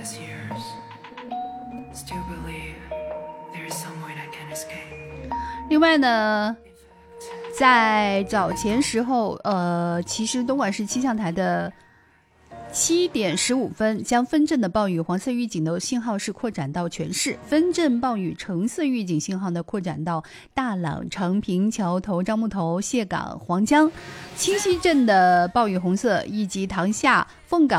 另外呢，在早前时候，其实东莞市气象台的7点15分将分镇的暴雨黄色预警的信号是扩展到全市，分镇暴雨橙色预警信号呢扩展到大朗、长平、桥头、樟木头、蟹岗、黄江。清溪镇的暴雨红色以及塘下、凤岗